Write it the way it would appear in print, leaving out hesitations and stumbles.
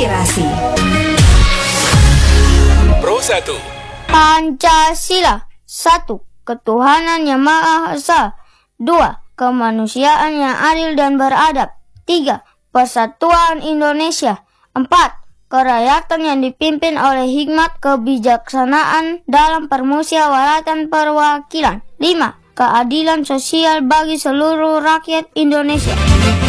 Inspirasi. Pro 1. Pancasila. 1. Ketuhanan yang Maha Esa. 2. Kemanusiaan yang adil dan beradab. 3. Persatuan Indonesia. 4. Kerakyatan yang dipimpin oleh hikmat kebijaksanaan dalam permusyawaratan perwakilan. 5. Keadilan sosial bagi seluruh rakyat Indonesia.